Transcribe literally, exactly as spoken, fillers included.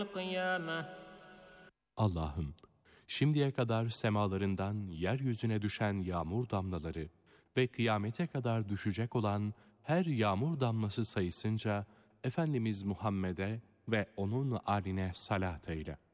القيامة Allah'ım, şimdiye kadar semalarından yeryüzüne düşen yağmur damlaları ve kıyamete kadar düşecek olan her yağmur damlası sayısınca Efendimiz Muhammed'e ve onun âline salat eyle.